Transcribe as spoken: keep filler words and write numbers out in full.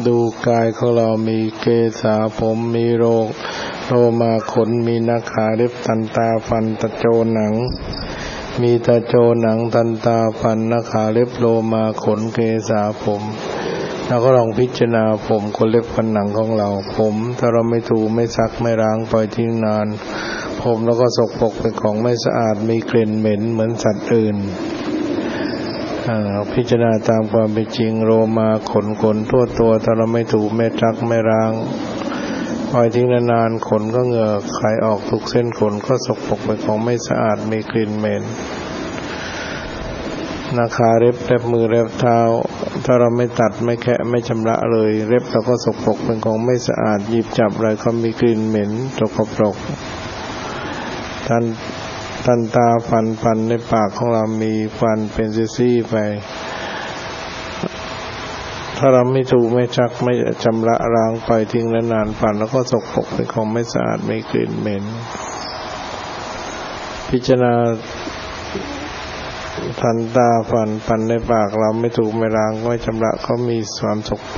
ดูกายของเรามีเกศาผมมีโรคโลมาขนมีหน้าขาเล็บทันตาฟันตะโจหนังมีตะโจหนังทันตาฟันหน้าขาเล็บโลมาขนเกศาผมแล้วก็ลองพิจารณาผมขนเล็บฟันหนังของเราผมถ้าเราไม่ถูไม่ซักไม่ล้างปล่อยทิ้งนานผมแล้วก็สกปรกเป็นของไม่สะอาดมีกลิ่นเหม็นเหมือนสัตว์อื่นพิจารณาตามความเป็นจริงโลมาขนขนทั่วตัวถ้าเราไม่ถูไม่ซักไม่ล้างปล่อยทิ้งนานๆขนก็เหงื่อไขออกทุกเส้นขนก็สกปรกเป็นของไม่สะอาดมีกลิ่นเหม็นหน้าขาเล็บเล็บมือเล็บเท้าถ้าเราไม่ตัดไม่แคะไม่ชำระเลยเล็บเราก็สกปรกเป็นของไม่สะอาดหยิบจับอะไรก็มีกลิ่นเหม็นสกปรกทันทันตาฟันฟันในปากของเรามีฟันเป็นซี่ๆไปถ้าเราไม่ถูไม่ซักไม่ชำระล้างไปทิ้งนานๆฟันแล้วก็สกปรกเป็นของไม่สะอาดมีกลิ่นเหม็นพิจารณาทันตาฟันฟันในปากเราไม่ถูไม่ล้างไม่ชำระเขามีความสก